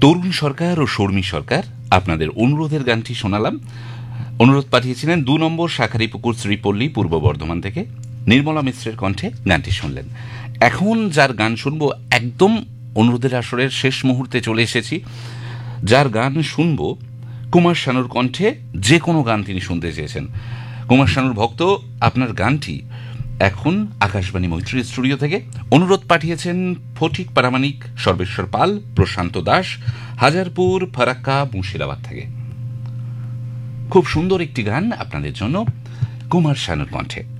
তরুণ সরকার ও শর্মী সরকার আপনাদের অনুরোধের গানটি শোনালাম। অনুরোধ পাঠিয়েছিলেন ২ নম্বর শাখারিপুকুর শ্রীপল্লী, পূর্ব বর্ধমান থেকে। নির্মলা মিশ্রের কণ্ঠে গানটি শুনলেন। এখন যার গান শুনবো, একদম অনুরোধের আসরের শেষ মুহূর্তে চলে এসেছি। যার গান শুনবো কুমার শানুর কণ্ঠে, যে কোনো গান তিনি শুনতে চেয়েছেন। কুমার শানুর ভক্ত আপনার গানটি এখন আকাশবাণী মৈত্রী স্টুডিও থেকে অনুরোধ পাঠিয়েছেন ফটিক পারামানিক, সর্বেশ্বর পাল, প্রশান্ত দাস, হাজারপুর, ফারাক্কা, মুর্শিদাবাদ থেকে। খুব সুন্দর একটি গান আপনাদের জন্য কুমার শানুর কণ্ঠে।